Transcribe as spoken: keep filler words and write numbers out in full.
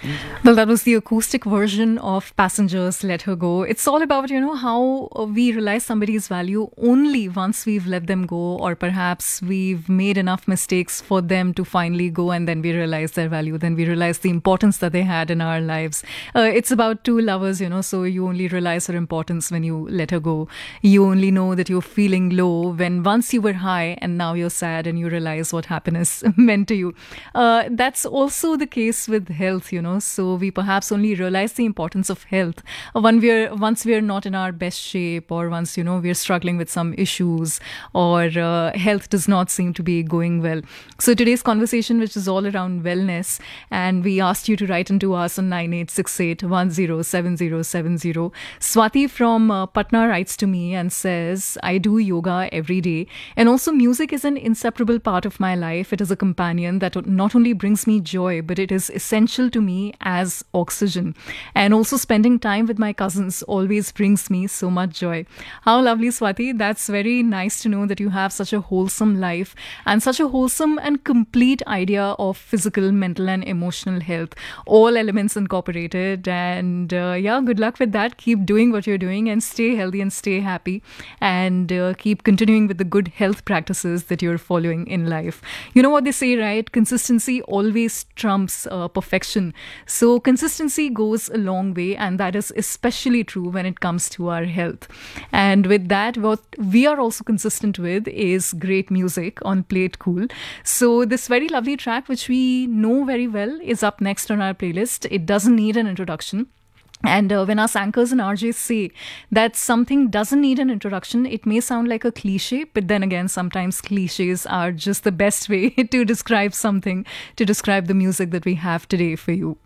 Well, that was the acoustic version of Passengers Let Her Go. It's all about, you know, how uh, we realize somebody's value only once we've let them go, or perhaps we've made enough mistakes for them to finally go, and then we realize their value. Then we realize the importance that they had in our lives. Uh, it's about two lovers, you know, so you only realize her importance when you let her go. You only know that you're feeling low when once you were high and now you're sad and you realize what happiness meant to you. Uh, that's also the case with health, you know. So we perhaps only realize the importance of health when we're once we're not in our best shape, or once, you know, we're struggling with some issues, or uh, health does not seem to be going well. So today's conversation, which is all around wellness, and we asked you to write into us on nine eight six eight one zero seven zero seven zero. Swati from uh, Patna writes to me and says, I do yoga every day, and also music is an inseparable part of my life. It is a companion that not only brings me joy, but it is essential to me as oxygen. And also spending time with my cousins always brings me so much joy. How lovely, Swati. That's very nice to know that you have such a wholesome life and such a wholesome and complete idea of physical, mental and emotional health. All elements incorporated. And uh, yeah, good luck with that. Keep doing what you're doing and stay healthy and stay happy, and uh, keep continuing with the good health practices that you're following in life. You know what they say, right? Consistency always trumps uh, perfection. So consistency goes a long way, and that is especially true when it comes to our health. And with that, what we are also consistent with is great music on Play It Cool. So this very lovely track, which we know very well, is up next on our playlist. It doesn't need an introduction. And uh, when us anchors and R Js say that something doesn't need an introduction, it may sound like a cliche, but then again, sometimes cliches are just the best way to describe something, to describe the music that we have today for you.